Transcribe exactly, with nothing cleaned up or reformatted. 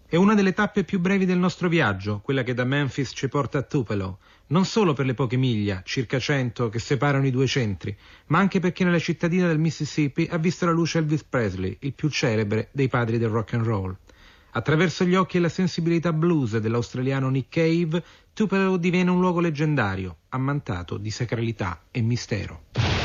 È una delle tappe più brevi del nostro viaggio, quella che da Memphis ci porta a Tupelo, non solo per le poche miglia, circa cento, che separano i due centri, ma anche perché nella cittadina del Mississippi ha visto la luce Elvis Presley, il più celebre dei padri del rock and roll. Attraverso gli occhi e la sensibilità blues dell'australiano Nick Cave, Tupelo diviene un luogo leggendario, ammantato di sacralità e mistero.